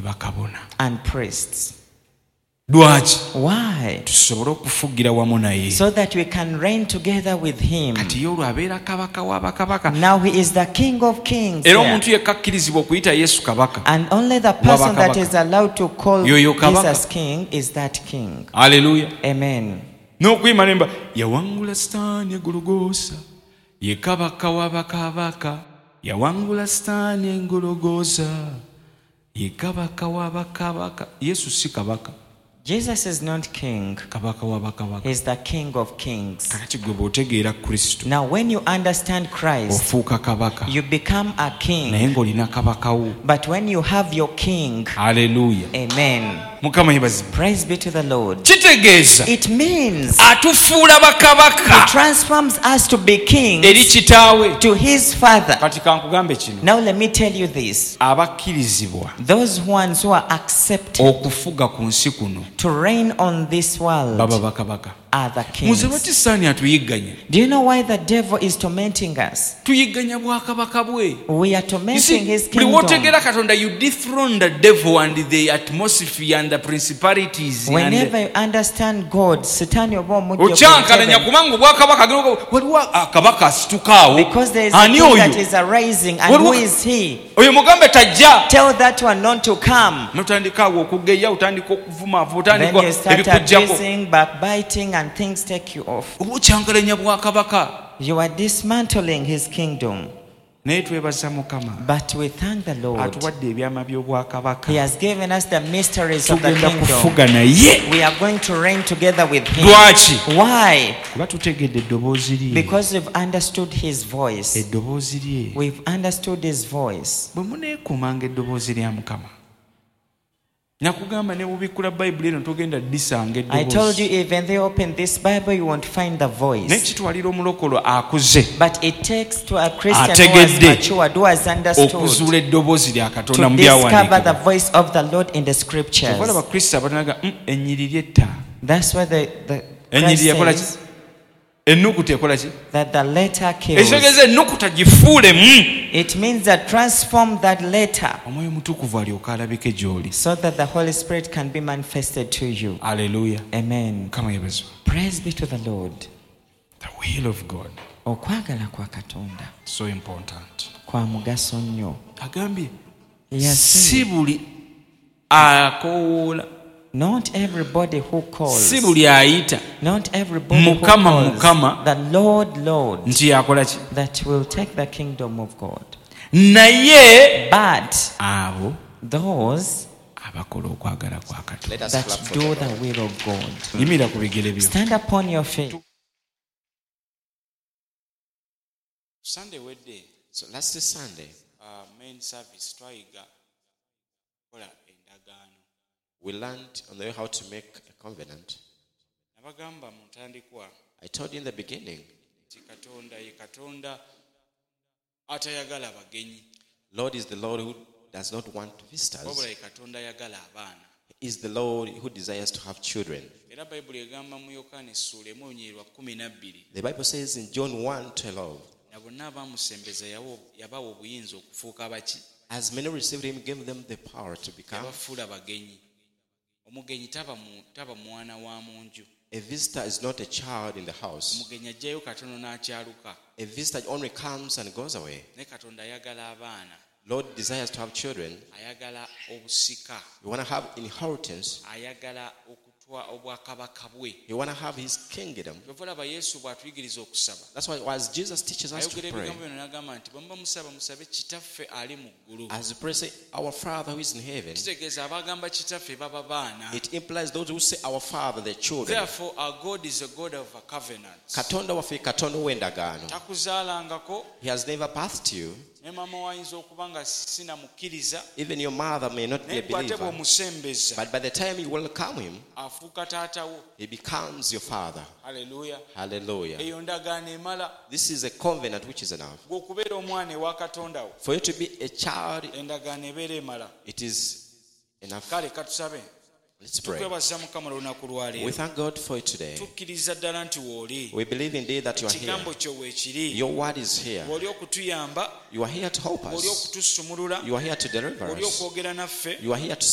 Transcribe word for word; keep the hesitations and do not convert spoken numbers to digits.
bakabona and priests. Lwaki? Why? Tusobole okufugira wamu naye. So that we can reign together with him. Kati ye olwo abeera kabaka wa bakabaka. Now he is the King of Kings. Era omuntu yekka akkirizibwa okuyita Yesu kabaka. And only the person that is allowed to call Jesus King is that King. Hallelujah. Amen. N'okuyima nemba yawangula Sitaani e Gologoosa, ye kabaka wa bakabaka. Yawangula Sitaani e Gologoosa, ye kabaka wa bakabaka. Yesu si kabaka. Jesus is not king. Kabaka wa bakabaka. He is the King of Kings. Kakati gwe bw'otegeera Kristo. Now when you understand Christ, ofuuka kabaka. you become a king. Naye ng'olina kabaka wo. But when you have your king, hallelujah. Amen. Mukama yebazibwe. Praise be to the Lord. Kitegeeza. It means atufuula bakabaka. He transforms us to be kings eri kitaawe. to his father. Kati kankugambe kino. Now let me tell you this. Abakkirizibwa. Those ones who are accepted okufuga ku nsi kuno. to reign on this world baba bakabaka. are the kings. Muzabati Sitaani atuyigganya. Do you know why the devil is tormenting us? Tuyigganya bwakabaka bwe. We are tormenting his kingdom. Buli wotegeera Katonda, you dethrone the devil and the atmosphere and the principalities. Whenever you understand God, Sitaani oba omujja okyankalanya kubanga obwakabaka waliwo akabaka asitukaawo. Because there is a king that is arising, and who is he? Oyo mugambe tajja. Tell that one not to come. Notandikaawo okugeya, otandika okuvuma, then you start abusing, backbiting, and things take you off. Obukyankalanya bwakabaka. You are dismantling his kingdom. Naye twebaza Mukama. But we thank the Lord. Atuwadde ebyama by'obwakabaka. He has given us the mysteries of the kingdom. Kufuga naye. We are going to reign together with him. Lwaki? Why? Kuba tutegedde eddoboozi lye. Because we've understood his voice. Eddoboozi lye. We've understood his voice. Bwe muneekumanga eddoboozi lya Mukama. Nakugamba ne bubikkula Bayibuli eno togenda disanga eddoboozi. I told you, even though you open this Bible, you won't find the voice. Nekitwalira omulokolo akuze. But it takes to a Christian who has matured, who has understood, okuzuula eddoboozi lya Katonda mu to byawandiikibwa. discover the voice of the Lord in the scriptures. Obalaba Kristo abatanaga ennyiriri etta. That's why the, the ennyiriri ekola ki? Ennukuta ekola ki? That the letter kills. Ekitegeeza ennukuta gifuulemu. It means that transform that letter. Omwoyo Mutukuvu alyoka alabike gy'oli. So that the Holy Spirit can be manifested to you. Hallelujah. Amen. Kama yebazibwe. Praise be to the Lord. The will of God. Okwagala kwa Katonda. So important. Kwa mugaso nnyo. Agambye. Yes. Si buli akoola. Not everybody who calls. Si buli ayita. Not everybody Mukama, who calls. Mukama. The Lord, Lord. Nti yakola ki? That will take the kingdom of God. Naye. But. Abo. Those. Abakola okwagala kwa Katonda. That do the will of God. Yimira ku bigere byo. Stand upon your feet. Sunday wedde. So last Sunday. Uh, main service twayiga kola endagaano. We learned on the way how to make a covenant. Nabagamba mu ntandikwa. I told you in the beginning. Katonda ye Katonda atayagala bagenyi. Lord is the Lord who does not want visitors. Wabula ye Katonda ayagala abaana. He is the Lord who desires to have children. Era Bayibuli egamba mu Yokaana essuula emu onyirwa kkumi na bbiri. The Bible says in John one twelve. Na bonna abaamusembeza yabawa obuyinza okufuuka abaki. As many received him, gave them the power to become. Yabafuula bagenyi. Omugenyi taba mu taba mwana wa mu nju. A visitor is not a child in the house. Omugenyi ajjayo katono n'akyaluka. A visitor only comes and goes away. Ne Katonda ayagala abaana. Lord desires to have children. Ayagala obusika. You want to have inheritance. Ayagala okutwa obwakabaka bwe. You want to have his kingdom. Bw'olaba Yesu bw'atuyigiriza okusaba. That's why as Jesus teaches us to pray. Ayogera ebigambo bino n'agamba nti bwe muba musaba musabe kitaffe ali mu ggulu. As you pray, say our Father who is in heaven. Kitegeeza abagamba kitaffe baba baana. It implies those who say our Father, the children. Therefore our God is a God of a covenant. Katonda waffe Katonda w'endagaano. Takuzaalangako. He has never birthed you. Ne mama wayinza okuba nga sinamukkiriza. Even your mother may not be a believer. But by the time you welcome him, afuuka taatawo. He becomes your father. Hallelujah. Hallelujah. Eyo ndagaano emala. This is a covenant which is enough. Gw'okubeera omwana ewa Katonda wo. For you to be a child, endagaano ebeera emala. it is enough. Kale katusabe. Let's pray. We thank God for it today. We believe indeed that you are here. Your word is here. You are here to help us. You are here to deliver us. You are here to